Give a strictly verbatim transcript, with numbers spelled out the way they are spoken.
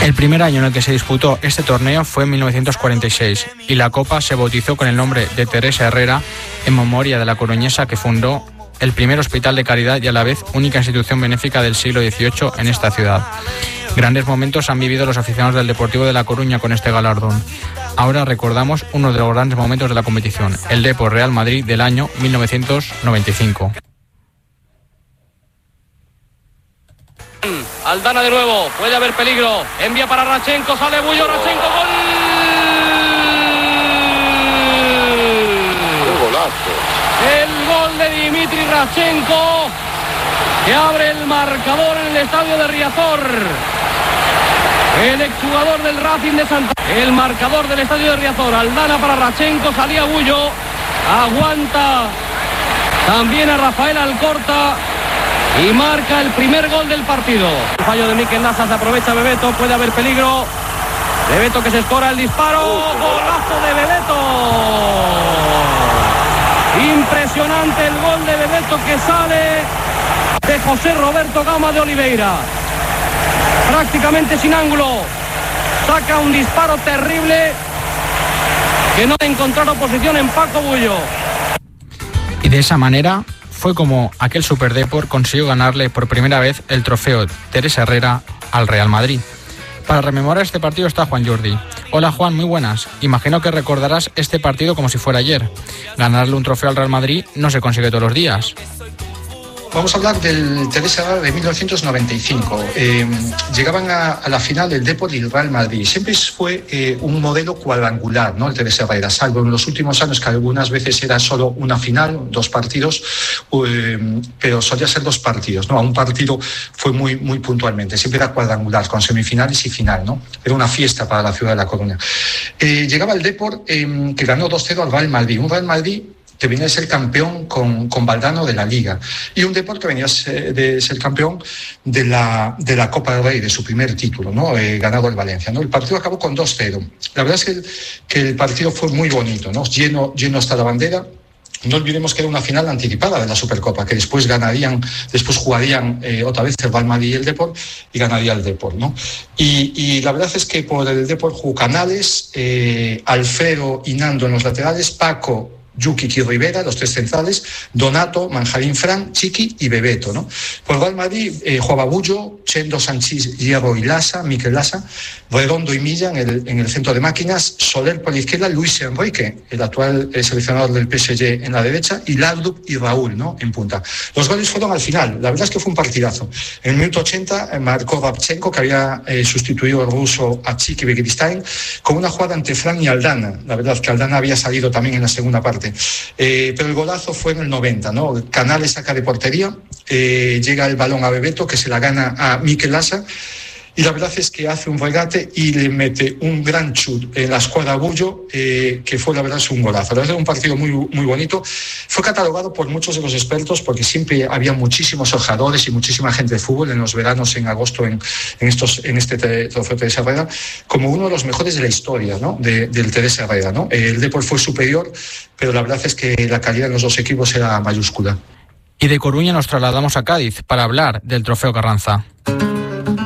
El primer año en el que se disputó este torneo fue en mil novecientos cuarenta y seis y la Copa se bautizó con el nombre de Teresa Herrera en memoria de la coruñesa que fundó el primer hospital de caridad y a la vez única institución benéfica del siglo dieciocho en esta ciudad. Grandes momentos han vivido los aficionados del Deportivo de La Coruña con este galardón. Ahora recordamos uno de los grandes momentos de la competición, el Depor Real Madrid del año mil novecientos noventa y cinco. Aldana de nuevo, puede haber peligro, envía para Radchenko, sale Bullo, Radchenko, gol. ¡Qué golazo! El gol de Dimitri Radchenko, que abre el marcador en el estadio de Riazor. El exjugador del Racing de Santander. El marcador del estadio de Riazor, Aldana para Radchenko, salía Bullo, aguanta también a Rafael Alcorta. Y marca el primer gol del partido. El fallo de Mikel Lasa, se aprovecha Bebeto, puede haber peligro. Bebeto que se escora el disparo. ¡Golazo de Bebeto! Impresionante el gol de Bebeto que sale de José Roberto Gama de Oliveira. Prácticamente sin ángulo. Saca un disparo terrible que no ha encontrado oposición en Paco Bullo. Y de esa manera fue como aquel Super Depor consiguió ganarle por primera vez el trofeo Teresa Herrera al Real Madrid. Para rememorar este partido está Juan Jordi. Hola Juan, muy buenas. Imagino que recordarás este partido como si fuera ayer. Ganarle un trofeo al Real Madrid no se consigue todos los días. Vamos a hablar del Teresa Herrera de mil novecientos noventa y cinco. Eh, llegaban a, a la final del Depor y el Real Madrid. Siempre fue eh, un modelo cuadrangular, ¿no? El Teresa Herrera, salvo en los últimos años que algunas veces era solo una final, dos partidos, eh, pero solía ser dos partidos, ¿no? A un partido fue muy, muy puntualmente. Siempre era cuadrangular, con semifinales y final, ¿no? Era una fiesta para la ciudad de La Coruña. Eh, llegaba el Depor, eh, que ganó dos cero al Real Madrid. Un Real Madrid que venía de ser campeón con, con Valdano de la Liga, y un Depor que venía de ser campeón de la, de la Copa del Rey, de su primer título, ¿no? Eh, ganado el Valencia, ¿no? El partido acabó con dos cero. La verdad es que el, que el partido fue muy bonito, ¿no? Lleno, lleno hasta la bandera. No olvidemos que era una final anticipada de la Supercopa, que después ganarían, después jugarían eh, otra vez el Real Madrid y el Depor, y ganaría el Depor, ¿no? Y, y la verdad es que por el Depor jugó Canales, eh, Alfredo y Nando en los laterales, Paco, Yuki y Rivera, los tres centrales, Donato, Manjarín Fran, Chiqui y Bebeto, ¿no? Por Real Madrid eh, jugaba Bullo, Chendo, Sanchís, Hierro y Lasa, Mikel Lasa, Redondo y Milla en el, en el centro de máquinas, Soler por la izquierda, Luis Enrique, el actual eh, seleccionador del P S G, en la derecha, y Lardub y Raúl, ¿no? En punta. Los goles fueron al final. La verdad es que fue un partidazo. En el minuto ochenta eh, marcó Radchenko, que había eh, sustituido al ruso a Chiqui Begiristain, con una jugada entre Fran y Aldana. La verdad es que Aldana había salido también en la segunda parte. Eh, pero el golazo fue en el noventa, ¿no? Canales saca de portería, eh, llega el balón a Bebeto, que se la gana a Mikel Lasa, y la verdad es que hace un regate y le mete un gran chut en la escuadra Bullo, eh, que fue la verdad es un golazo. La verdad es un partido muy, muy bonito. Fue catalogado por muchos de los expertos, porque siempre había muchísimos ojeadores y muchísima gente de fútbol en los veranos, en agosto, en, en, estos, en este trofeo Teresa Herrera, como uno de los mejores de la historia, ¿no? de, del Teresa Herrera, ¿no? El Depor fue superior, pero la verdad es que la calidad de los dos equipos era mayúscula. Y de Coruña nos trasladamos a Cádiz para hablar del trofeo Carranza.